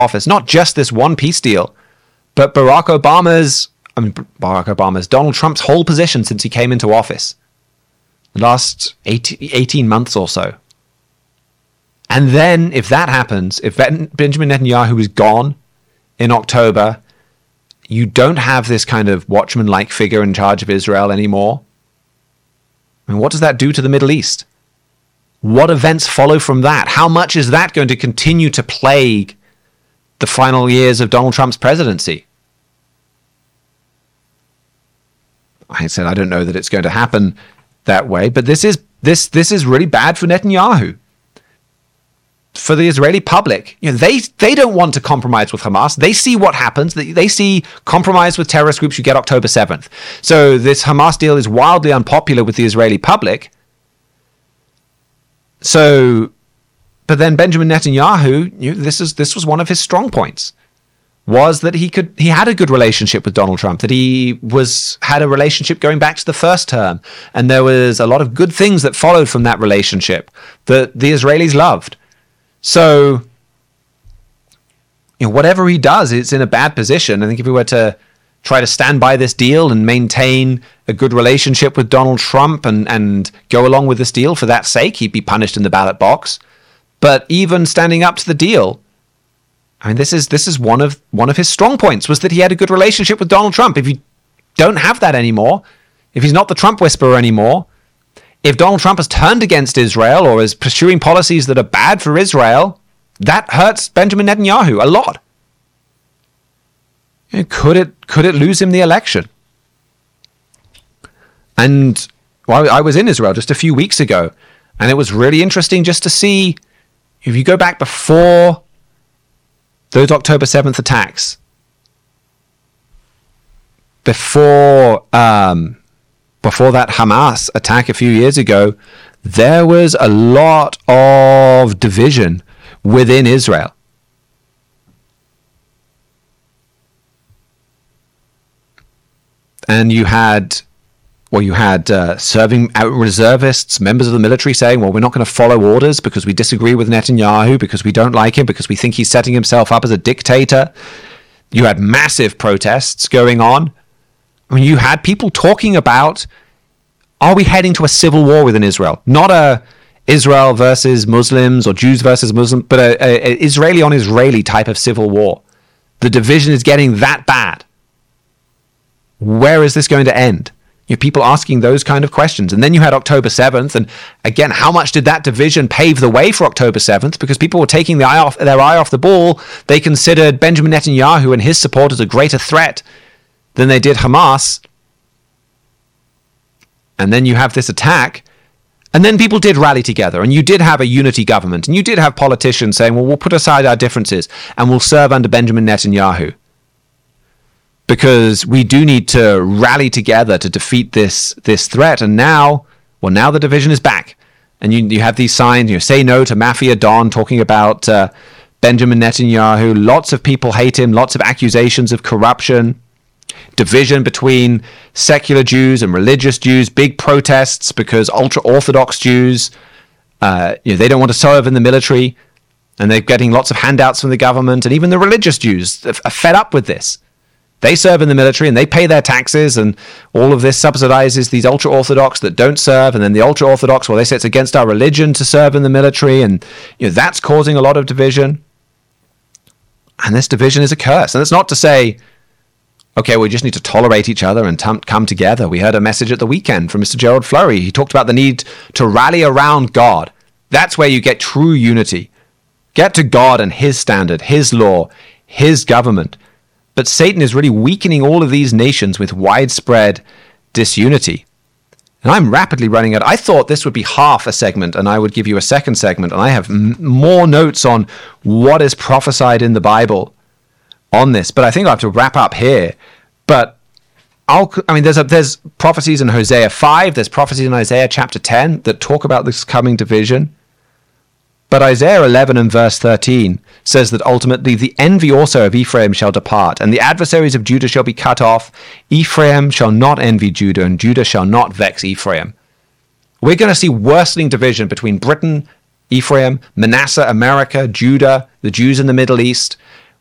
office, not just this one peace deal, but Donald Trump's whole position since he came into office, the last 18 months or so. And then if that happens, if Benjamin Netanyahu is gone in October, you don't have this kind of watchman-like figure in charge of Israel anymore. I mean, what does that do to the Middle East? What events follow from that? How much is that going to continue to plague the final years of Donald Trump's presidency? I said, I don't know that it's going to happen that way, but this is really bad for Netanyahu. For the Israeli public, they don't want to compromise with Hamas. They see what happens. They see compromise with terrorist groups. You get October 7th. So this Hamas deal is wildly unpopular with the Israeli public. So, but then Benjamin Netanyahu, this was one of his strong points, was that he had a good relationship with Donald Trump, that he had a relationship going back to the first term, and there was a lot of good things that followed from that relationship that the Israelis loved. So, whatever he does, it's in a bad position. I think if he were to try to stand by this deal and maintain a good relationship with Donald Trump and go along with this deal for that sake, he'd be punished in the ballot box. But even standing up to the deal, I mean, this is one of his strong points, was that he had a good relationship with Donald Trump. If you don't have that anymore, if he's not the Trump whisperer anymore, if Donald Trump has turned against Israel or is pursuing policies that are bad for Israel, that hurts Benjamin Netanyahu a lot. Could it lose him the election? And I was in Israel just a few weeks ago, and it was really interesting just to see, if you go back before those October 7th attacks, before that Hamas attack a few years ago, there was a lot of division within Israel. And you had serving reservists, members of the military saying, well, we're not going to follow orders because we disagree with Netanyahu, because we don't like him, because we think he's setting himself up as a dictator. You had massive protests going on. I mean, you had people talking about, are we heading to a civil war within Israel? Not a Israel versus Muslims or Jews versus Muslims, but a Israeli on Israeli type of civil war. The division is getting that bad. Where is this going to end? People asking those kind of questions. And then you had October 7th. And again, how much did that division pave the way for October 7th? Because people were taking their eye off the ball. They considered Benjamin Netanyahu and his supporters a greater threat than they did Hamas. And then you have this attack. And then people did rally together. And you did have a unity government. And you did have politicians saying, well, we'll put aside our differences and we'll serve under Benjamin Netanyahu. Because we do need to rally together to defeat this threat. And now the division is back. And you have these signs, say no to Mafia Don, talking about Benjamin Netanyahu. Lots of people hate him, lots of accusations of corruption, division between secular Jews and religious Jews, big protests because ultra-Orthodox Jews, they don't want to serve in the military, and they're getting lots of handouts from the government. And even the religious Jews are fed up with this. They serve in the military and they pay their taxes, and all of this subsidizes these ultra-Orthodox that don't serve. And then the ultra-Orthodox, well, they say it's against our religion to serve in the military. And that's causing a lot of division. And this division is a curse. And it's not to say, okay, we just need to tolerate each other and come together. We heard a message at the weekend from Mr. Gerald Flurry. He talked about the need to rally around God. That's where you get true unity. Get to God and his standard, his law, his government. But Satan is really weakening all of these nations with widespread disunity. And I'm rapidly running out. I thought this would be half a segment, and I would give you a second segment. And I have more notes on what is prophesied in the Bible on this. But I think I'll have to wrap up here. But there's prophecies in Hosea 5. There's prophecies in Isaiah chapter 10 that talk about this coming division. But Isaiah 11 and verse 13 says that ultimately the envy also of Ephraim shall depart, and the adversaries of Judah shall be cut off. Ephraim shall not envy Judah, and Judah shall not vex Ephraim. We're going to see worsening division between Britain, Ephraim, Manasseh, America, Judah, the Jews in the Middle East.